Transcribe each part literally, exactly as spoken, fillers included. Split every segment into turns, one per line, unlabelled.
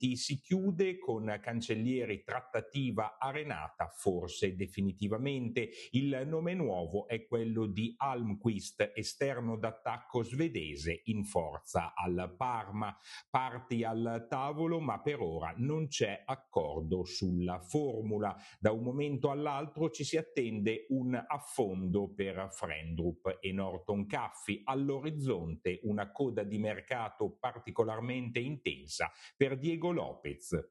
City si chiude con Cancellieri trattativa arenata, forse definitivamente. Il nome nuovo è quello di Almqvist, esterno d'attacco svedese in forza al Parma. Parti al tavolo, ma per ora non c'è accordo sulla formula. Da un momento all'altro ci si attende un affondo per Frendrup e Norton Caffi. All'orizzonte una coda di mercato particolarmente intensa per Diego Lopez.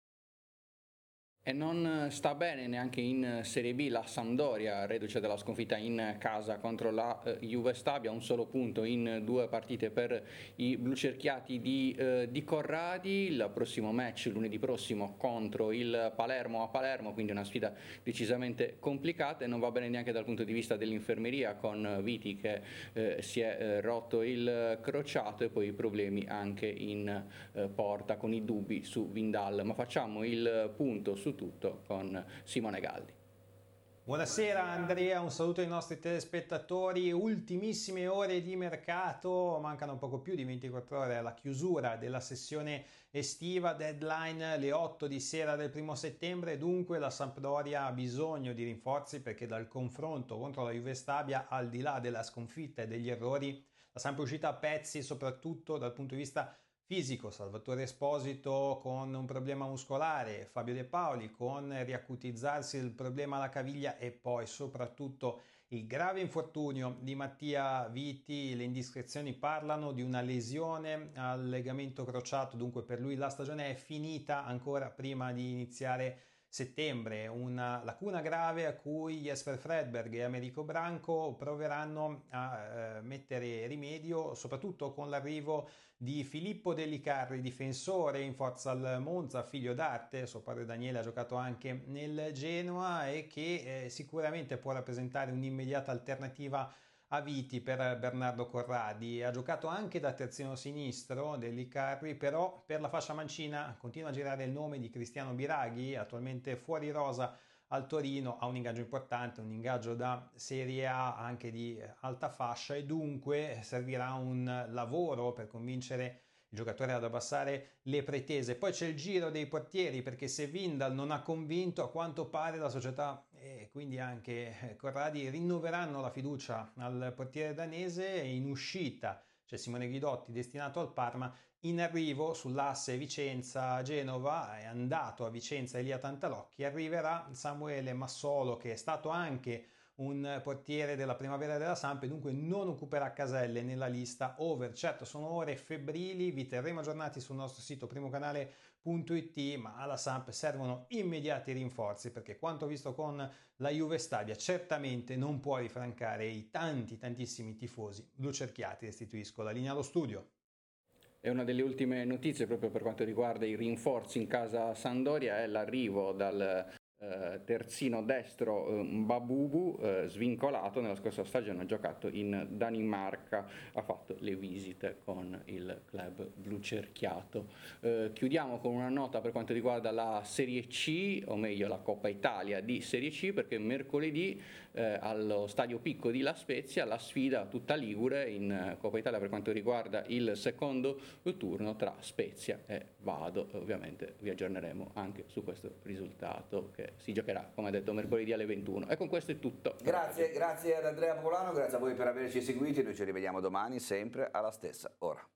E non sta bene neanche in Serie B la Sampdoria, reduce dalla sconfitta in casa contro la eh, Juve Stabia, un solo punto in due partite per i blucerchiati di, eh, di Corradi. Il prossimo match lunedì prossimo contro il Palermo a Palermo, quindi una sfida decisamente complicata, e non va bene neanche dal punto di vista dell'infermeria, con Viti che eh, si è eh, rotto il crociato, e poi i problemi anche in eh, porta con i dubbi su Vindal. Ma facciamo il punto su tutto con Simone Galli.
Buonasera Andrea, un saluto ai nostri telespettatori. Ultimissime ore di mercato, mancano poco più di ventiquattro ore alla chiusura della sessione estiva, deadline le otto di sera del primo settembre, dunque la Sampdoria ha bisogno di rinforzi, perché dal confronto contro la Juve Stabia, al di là della sconfitta e degli errori, la Samp è uscita a pezzi soprattutto dal punto di vista fisico. Salvatore Esposito con un problema muscolare, Fabio De Paoli con riacutizzarsi il problema alla caviglia, e poi soprattutto il grave infortunio di Mattia Viti. Le indiscrezioni parlano di una lesione al legamento crociato, dunque per lui la stagione è finita ancora prima di iniziare settembre. Una lacuna grave a cui Jesper Fredberg e Americo Branco proveranno a eh, mettere rimedio, soprattutto con l'arrivo di Filippo Dellicarri, difensore in forza al Monza, figlio d'arte. Suo padre Daniele ha giocato anche nel Genoa e che eh, sicuramente può rappresentare un'immediata alternativa a Viti per Bernardo Corradi. Ha giocato anche da terzino sinistro Dellicarri, però per la fascia mancina continua a girare il nome di Cristiano Biraghi, attualmente fuori rosa al Torino. Ha un ingaggio importante, un ingaggio da Serie A anche di alta fascia, e dunque servirà un lavoro per convincere il giocatore ad abbassare le pretese. Poi c'è il giro dei portieri, perché se Vindal non ha convinto, a quanto pare la società e quindi anche Corradi rinnoveranno la fiducia al portiere danese. In uscita c'è Simone Guidotti, destinato al Parma. In arrivo sull'asse Vicenza-Genova è andato a Vicenza Elia Tantalocchi. Arriverà Samuele Massolo, che è stato anche un portiere della primavera della Samp, e dunque non occuperà caselle nella lista over. Certo, sono ore febbrili, vi terremo aggiornati sul nostro sito primocanale punto it, ma alla Samp servono immediati rinforzi, perché quanto visto con la Juve Stabia certamente non può rifrancare i tanti tantissimi tifosi blucerchiati. Restituisco la linea allo studio.
E una delle ultime notizie proprio per quanto riguarda i rinforzi in casa Sampdoria è l'arrivo dal eh, terzino destro eh, Babubu, eh, svincolato. Nella scorsa stagione ha giocato in Danimarca, ha fatto le visite con il club blucerchiato. Eh, chiudiamo con una nota per quanto riguarda la Serie C, o meglio la Coppa Italia di Serie C, perché mercoledì eh, allo Stadio Picco di La Spezia la sfida tutta ligure in eh, Coppa Italia per quanto riguarda il secondo turno tra Spezia e Vado. Ovviamente vi aggiorneremo anche su questo risultato, che si giocherà, come detto, mercoledì alle ventuno. E con questo è tutto.
Grazie, grazie ad Andrea Popolano, grazie a voi per averci seguiti. Noi ci rivediamo domani sempre alla stessa ora.